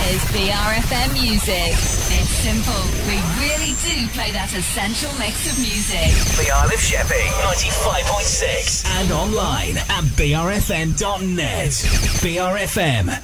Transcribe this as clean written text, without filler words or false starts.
is BRFM Music. It's simple. We really do play that essential mix of music. The Isle of Sheppey, 95.6. And online at brfm.net. BRFM.